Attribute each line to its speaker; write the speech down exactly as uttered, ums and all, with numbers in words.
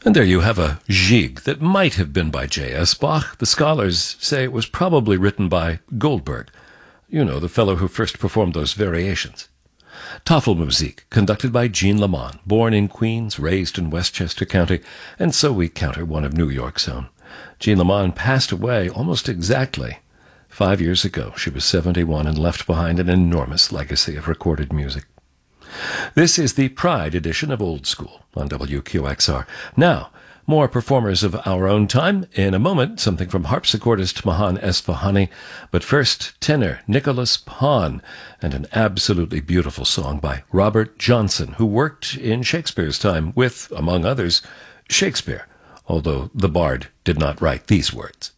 Speaker 1: And there you have a gigue that might have been by J S. Bach. The scholars say it was probably written by Goldberg, you know, the fellow who first performed those variations. Tafelmusik, conducted by Jean Lamont, born in Queens, raised in Westchester County, and so we count her one of New York's own. Jean Lamont passed away almost exactly five years ago. She was seventy-one and left behind an enormous legacy of recorded music. This is the Pride edition of Old School on W Q X R. Now, more performers of our own time. In a moment, something from harpsichordist Mahan Esfahani. But first, tenor Nicholas Pahn and an absolutely beautiful song by Robert Johnson, who worked in Shakespeare's time with, among others, Shakespeare, although the bard did not write these words.